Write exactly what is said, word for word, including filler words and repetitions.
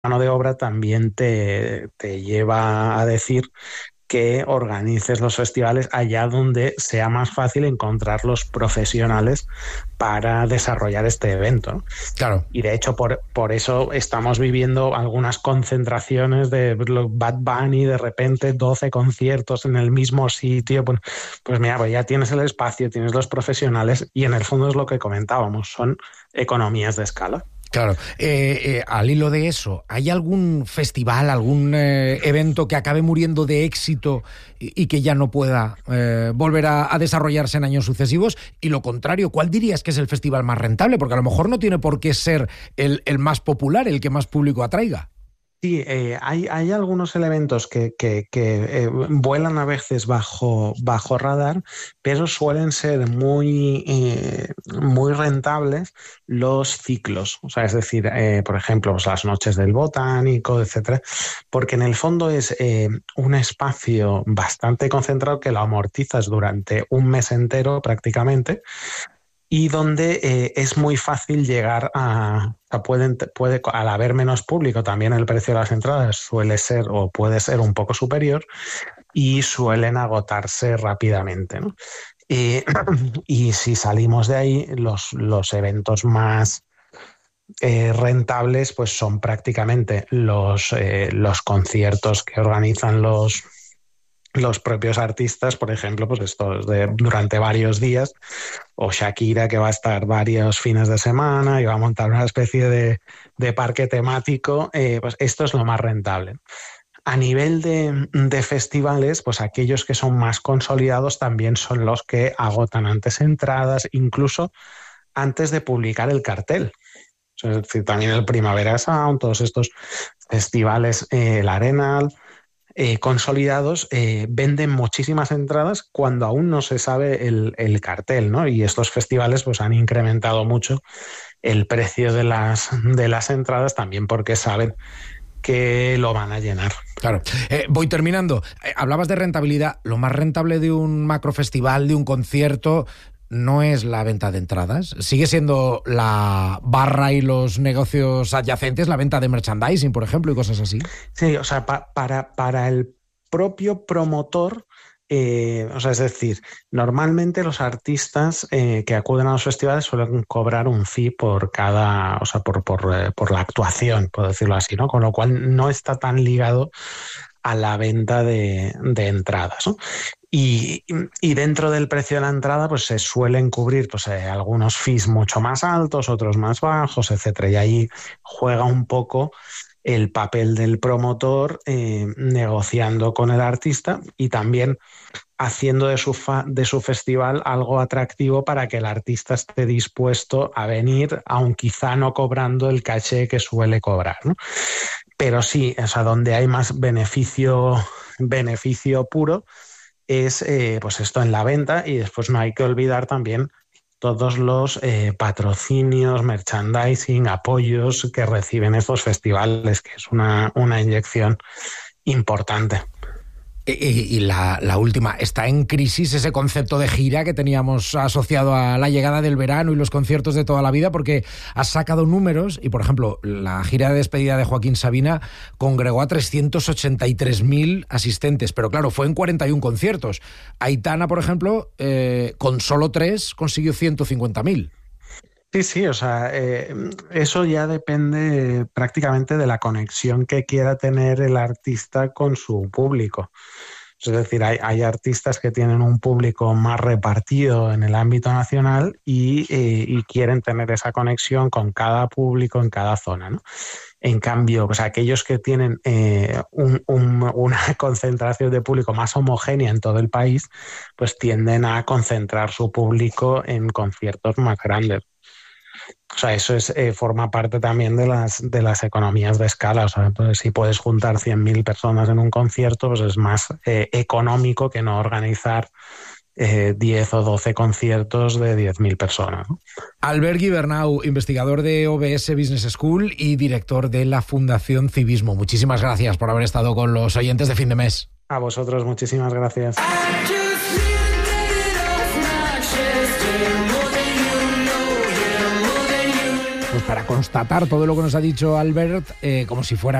mano de obra también te, te lleva a decir que organices los festivales allá donde sea más fácil encontrar los profesionales para desarrollar este evento, ¿no? Claro. Y de hecho por, por eso estamos viviendo algunas concentraciones de Bad Bunny, de repente doce conciertos en el mismo sitio. Pues, pues mira, pues ya tienes el espacio, tienes los profesionales y en el fondo es lo que comentábamos, son economías de escala. Claro, eh, eh, al hilo de eso, ¿hay algún festival, algún eh, evento que acabe muriendo de éxito y, y que ya no pueda eh, volver a, a desarrollarse en años sucesivos? Y lo contrario, ¿cuál dirías que es el festival más rentable? Porque a lo mejor no tiene por qué ser el, el más popular, el que más público atraiga. Sí, eh, hay, hay algunos elementos que, que, que eh, vuelan a veces bajo, bajo radar, pero suelen ser muy, eh, muy rentables los ciclos. O sea, es decir, eh, por ejemplo, pues las noches del botánico, etcétera, porque en el fondo es eh, un espacio bastante concentrado que lo amortizas durante un mes entero prácticamente, y donde eh, es muy fácil llegar a, a pueden, puede, al haber menos público, también el precio de las entradas suele ser o puede ser un poco superior y suelen agotarse rápidamente, ¿no? Y, y si salimos de ahí, los, los eventos más eh, rentables pues son prácticamente los, eh, los conciertos que organizan los los propios artistas, por ejemplo, pues estos de durante varios días, o Shakira, que va a estar varios fines de semana y va a montar una especie de, de parque temático, eh, pues esto es lo más rentable. A nivel de, de festivales, pues aquellos que son más consolidados también son los que agotan antes entradas, incluso antes de publicar el cartel. Es decir, también el Primavera Sound, todos estos festivales, eh, el Arenal, Eh, consolidados, eh, venden muchísimas entradas cuando aún no se sabe el, el cartel, ¿no? Y estos festivales pues han incrementado mucho el precio de las, de las entradas también porque saben que lo van a llenar. Claro. Eh, voy terminando. Eh, hablabas de rentabilidad. Lo más rentable de un macrofestival, de un concierto, no es la venta de entradas. Sigue siendo la barra y los negocios adyacentes, la venta de merchandising, por ejemplo, y cosas así. Sí, o sea, pa, para, para el propio promotor, eh, o sea, es decir, normalmente los artistas eh, que acuden a los festivales suelen cobrar un fee por cada, o sea, por, por, eh, por la actuación, por decirlo así, ¿no? Con lo cual no está tan ligado a la venta de, de entradas, ¿no? Y, y dentro del precio de la entrada pues se suelen cubrir pues, eh, algunos fees mucho más altos, otros más bajos, etcétera. Y ahí juega un poco el papel del promotor eh, negociando con el artista y también haciendo de su, fa- de su festival algo atractivo para que el artista esté dispuesto a venir, aun quizá no cobrando el caché que suele cobrar, ¿no? Pero sí, o sea, donde hay más beneficio, beneficio puro es eh, pues esto en la venta, y después no hay que olvidar también todos los eh, patrocinios, merchandising, apoyos que reciben estos festivales, que es una, una inyección importante. Y, y la, la última, ¿está en crisis ese concepto de gira que teníamos asociado a la llegada del verano y los conciertos de toda la vida? Porque has sacado números y, por ejemplo, la gira de despedida de Joaquín Sabina congregó a trescientos ochenta y tres mil asistentes, pero claro, fue en cuarenta y uno conciertos. Aitana, por ejemplo, eh, con solo tres consiguió ciento cincuenta mil. Sí, sí, o sea, eh, eso ya depende prácticamente de la conexión que quiera tener el artista con su público. Es decir, hay, hay artistas que tienen un público más repartido en el ámbito nacional y, eh, y quieren tener esa conexión con cada público en cada zona, ¿no? En cambio, pues aquellos que tienen eh, un, un, una concentración de público más homogénea en todo el país, pues tienden a concentrar su público en conciertos más grandes. O sea, eso es, eh, forma parte también de las, de las economías de escala. O sea, pues, si puedes juntar cien mil personas en un concierto, pues es más eh, económico que no organizar eh, diez o doce conciertos de diez mil personas, ¿no? Albert Gibernau, investigador de O B S Business School y director de la Fundación Civismo. Muchísimas gracias por haber estado con los oyentes de Fin de Mes. A vosotros, muchísimas gracias. pues para constatar todo lo que nos ha dicho Albert, eh, como si fuera